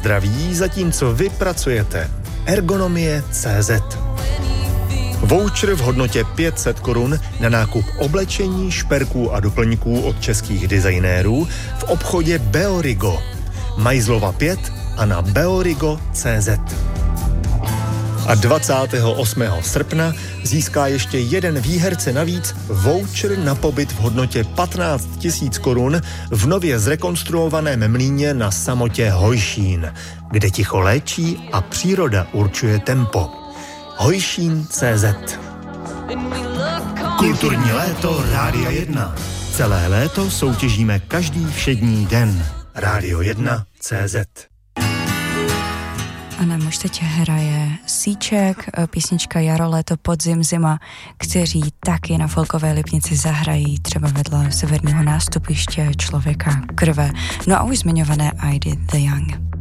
zdraví, zatímco vy pracujete. Ergonomie.cz. Voucher v hodnotě 500 Kč na nákup oblečení, šperků a doplňků od českých designérů v obchodě Beorigo. Majzlova 5 a na beorigo.cz. A 28. srpna získá ještě jeden výherce navíc voucher na pobyt v hodnotě 15 000 Kč v nově zrekonstruovaném mlýně na samotě Hojšín, kde ticho léčí a příroda určuje tempo. Hojšín.cz. Kulturní léto Rádia 1. Celé léto soutěžíme každý všední den. Rádio 1.cz. A nám už teď hraje Síček, písnička Jaro, léto, podzim, zima, kteří taky na folkové Lipnici zahrají třeba vedle severního nástupiště Člověka krve. No a už zmiňované Aidy the Young.